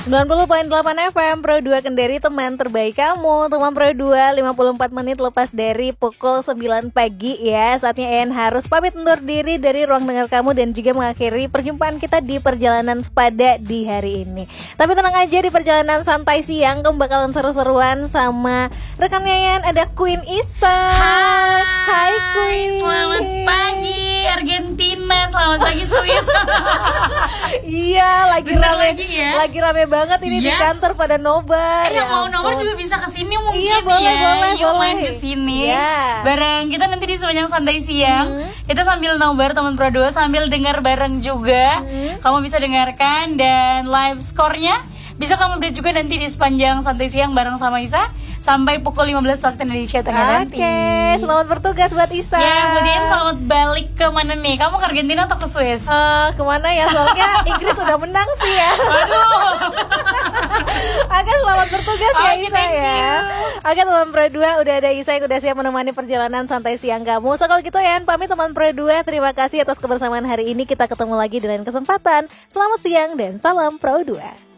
90.8 FM Pro 2 Kendari, teman terbaik kamu. Teman Pro 2, 54 menit lepas dari pukul 9 pagi ya. Saatnya En harus pamit undur diri dari ruang dengar kamu dan juga mengakhiri perjumpaan kita di perjalanan pada di hari ini. Tapi tenang aja, di perjalanan santai siang kamu bakalan seru-seruan sama rekannya Yen. Ada Queen Isa. Hai Queen. Selamat pagi Argentina, selamat pagi Swiss. Iya, lagi Bentar rame lagi ya. Lagi rame banget ini di kantor pada nobar. Yang mau ampun. nobar juga bisa kesini mungkin. Iya, boleh, boleh, Yuk boleh. main kesini. Iya. Bareng kita nanti di sepanjang santai siang. Kita sambil nobar teman Pro 2, sambil dengar bareng juga. Kamu bisa dengarkan dan live score-nya bisa kamu update juga nanti di sepanjang santai siang bareng sama Isa sampai pukul 15 waktu Indonesia Tengah nanti. Oke, selamat bertugas buat Isa. Ya, kemudian selamat balik ke mana nih? Kamu ke Argentina atau ke Swiss? Kemana ya? Soalnya Inggris udah menang sih ya. Waduh. Oke, selamat bertugas ya Oke, Isa thank ya. you. Oke, teman Pro 2, udah ada Isa yang udah siap menemani perjalanan santai siang kamu. So kalau gitu ya, pamit teman Pro 2. Terima kasih atas kebersamaan hari ini. Kita ketemu lagi di lain kesempatan. Selamat siang dan salam Pro 2.